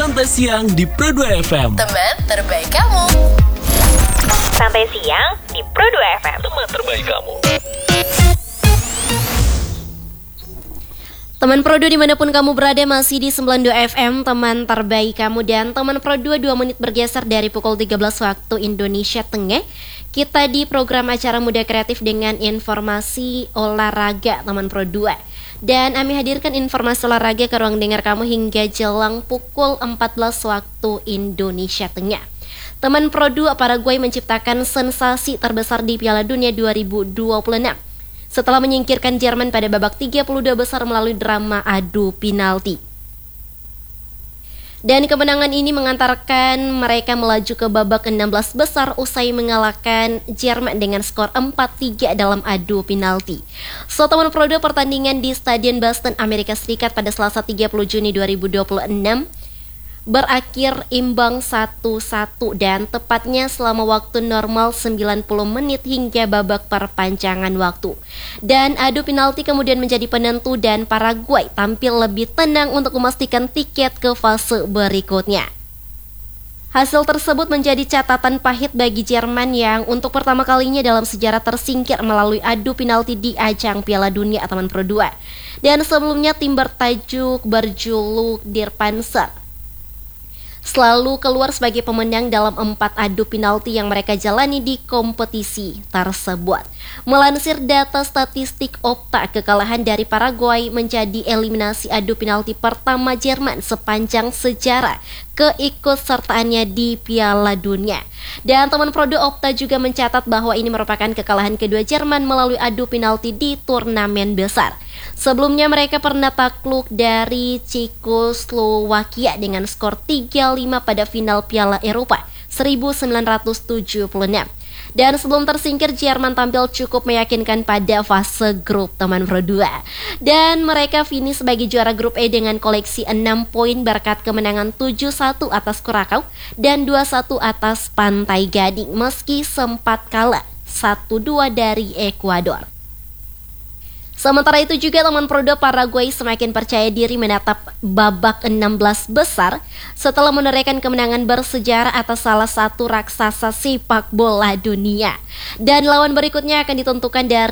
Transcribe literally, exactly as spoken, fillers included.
Santai Siang di Pro dua F M. Teman terbaik kamu. Santai Siang di Pro dua F M. Teman terbaik kamu. Teman Pro dua dimanapun kamu berada, masih di sembilan puluh dua F M, teman terbaik kamu. Dan teman Pro dua, dua menit bergeser dari pukul tiga belas waktu Indonesia Tengah. Kita di program acara Muda Kreatif dengan informasi olahraga, teman Pro dua. Dan kami hadirkan informasi olahraga ke ruang dengar kamu hingga jelang pukul empat belas waktu Indonesia Tengah. Teman Pro dua, Paraguay menciptakan sensasi terbesar di Piala Dunia dua ribu dua puluh enam setelah menyingkirkan Jerman pada babak tiga puluh dua besar melalui drama adu penalti. Dan kemenangan ini mengantarkan mereka melaju ke babak enam belas besar usai mengalahkan Jerman dengan skor empat tiga dalam adu penalti. So, teman Pro dua, pertandingan di Stadion Boston, Amerika Serikat pada Selasa tiga puluh Juni dua ribu dua puluh enam berakhir imbang satu satu dan tepatnya selama waktu normal sembilan puluh menit hingga babak perpanjangan waktu. Dan adu penalti kemudian menjadi penentu dan Paraguay tampil lebih tenang untuk memastikan tiket ke fase berikutnya. Hasil tersebut menjadi catatan pahit bagi Jerman yang untuk pertama kalinya dalam sejarah tersingkir melalui adu penalti di ajang Piala Dunia, teman Pro dua. Dan sebelumnya tim bertajuk berjuluk Der Panzer selalu keluar sebagai pemenang dalam empat adu penalti yang mereka jalani di kompetisi tersebut. Melansir data statistik Opta, kekalahan dari Paraguay menjadi eliminasi adu penalti pertama Jerman sepanjang sejarah keikutsertaannya di Piala Dunia. Dan teman Pro dua, Opta juga mencatat bahwa ini merupakan kekalahan kedua Jerman melalui adu penalti di turnamen besar. Sebelumnya mereka pernah takluk dari Cekoslowakia dengan skor tiga lima pada final Piala Eropa seribu sembilan ratus tujuh puluh enam. Dan sebelum tersingkir, Jerman tampil cukup meyakinkan pada fase grup, teman Pro dua. Dan mereka finish sebagai juara grup E dengan koleksi enam poin berkat kemenangan tujuh satu atas Kurakau dan dua satu atas Pantai Gading meski sempat kalah satu dua dari Ekuador. Sementara itu juga teman Pro dua, Paraguay semakin percaya diri menatap babak enam belas besar setelah menorehkan kemenangan bersejarah atas salah satu raksasa sepak bola dunia. Dan lawan berikutnya akan ditentukan dari